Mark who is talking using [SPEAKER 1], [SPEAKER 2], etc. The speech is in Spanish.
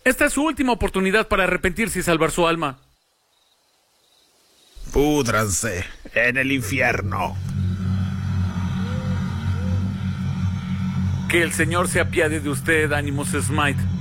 [SPEAKER 1] Esta es su última oportunidad para arrepentirse y salvar su alma.
[SPEAKER 2] Púdranse en el infierno.
[SPEAKER 1] Que el Señor se apiade de usted, Animus Smite.